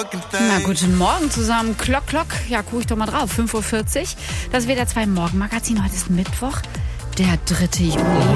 Na, guten Morgen zusammen. Klock. Ja, guck ich doch mal drauf. 5:40 Uhr. Das WDR 2 Morgenmagazin. Heute ist Mittwoch, der 3. Juli.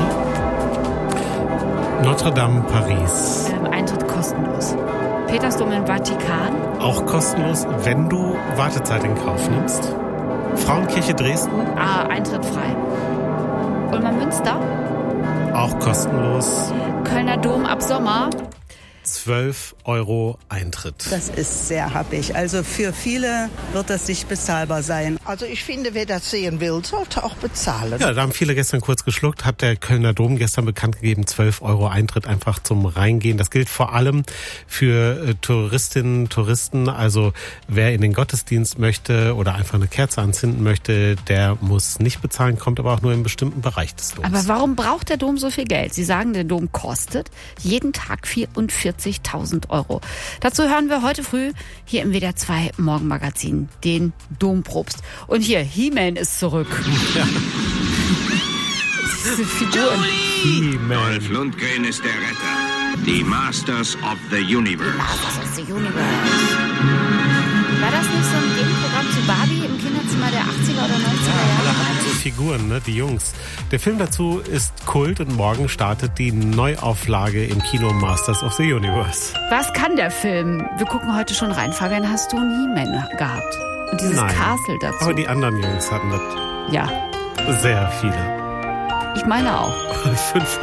Notre Dame, Paris. Eintritt kostenlos. Petersdom im Vatikan. Auch kostenlos, wenn du Wartezeit in Kauf nimmst. Frauenkirche Dresden. Eintritt frei. Ulmer Münster. Auch kostenlos. Kölner Dom ab Sommer. 12 € Eintritt. Das ist sehr happig. Also für viele wird das nicht bezahlbar sein. Also ich finde, wer das sehen will, sollte auch bezahlen. Ja, da haben viele gestern kurz geschluckt, hat der Kölner Dom gestern bekannt gegeben, 12 € Eintritt einfach zum Reingehen. Das gilt vor allem für Touristinnen, Touristen. Also wer in den Gottesdienst möchte oder einfach eine Kerze anzünden möchte, der muss nicht bezahlen, kommt aber auch nur in einem bestimmten Bereich des Doms. Aber warum braucht der Dom so viel Geld? Sie sagen, der Dom kostet jeden Tag 44.000 €. Dazu hören wir heute früh hier im WDR 2 Morgenmagazin den Dompropst. Und hier, He-Man ist zurück. Ja. Diese Figuren. He-Man. Dolph Lundgren ist der Retter. Die Masters of the Universe. Masters of the Universe. War das nicht so ein Gegenprogramm zu Barbie im Kinderzimmer der 80er oder 90er Jahre? Alle hatten so Figuren, ne? Die Jungs. Der Film dazu ist Kult und morgen startet die Neuauflage im Kino Masters of the Universe. Was kann der Film? Wir gucken heute schon rein. Fabian, hast du einen He-Man gehabt? Und dieses Nein. Castle dazu? Aber die anderen Jungs hatten das Ja, sehr viele. ich meine auch. 5